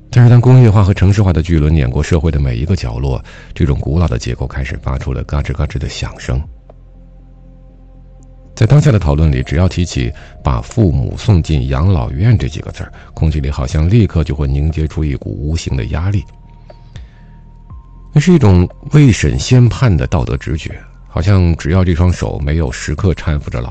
但是当工业化和城市化的巨轮碾过社会的每一个角落，这种古老的结构开始发出了嘎吱嘎吱的响声。在当下的讨论里，只要提起把父母送进养老院这几个字儿，空气里好像立刻就会凝结出一股无形的压力。那是一种未审先判的道德直觉，好像只要这双手没有时刻搀扶着老